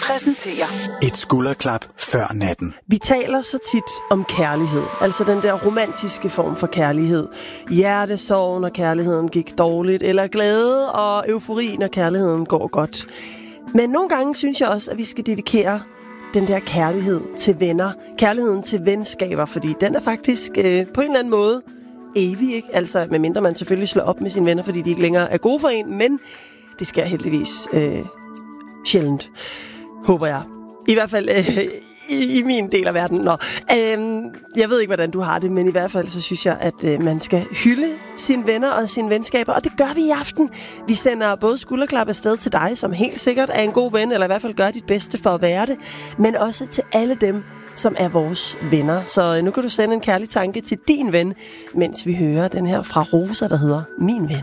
præsenterer et skulderklap før natten. Vi taler så tit om kærlighed, altså den der romantiske form for kærlighed. Hjertesorg, når kærligheden gik dårligt, eller glæde og eufori, når kærligheden går godt. Men nogle gange synes jeg også, at vi skal dedikere den der kærlighed til venner, kærligheden til venskaber, fordi den er faktisk på en eller anden måde evig, ikke? Altså, medmindre man selvfølgelig slår op med sine venner, fordi de ikke længere er gode for en, men det sker heldigvis sjældent, håber jeg. I hvert fald i min del af verden. Jeg ved ikke, hvordan du har det, men i hvert fald så synes jeg, at man skal hylde sine venner og sine venskaber, og det gør vi i aften. Vi sender både skulderklap afsted til dig, som helt sikkert er en god ven, eller i hvert fald gør dit bedste for at være det, men også til alle dem, som er vores venner. Så nu kan du sende en kærlig tanke til din ven, mens vi hører den her fra Rosa, der hedder Min Ven.